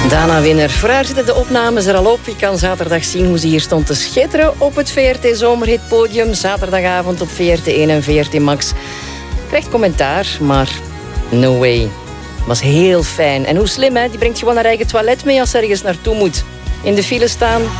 Dana-winner. Voor haar zitten de opnames er al op. Je kan zaterdag zien hoe ze hier stond te schitteren op het VRT Zomerhitpodium. Zaterdagavond op VRT 1 en VRT Max. Krijgt commentaar, maar no way. Was heel fijn. En hoe slim, hè? Die brengt gewoon haar eigen toilet mee als ze ergens naartoe moet. In de file staan...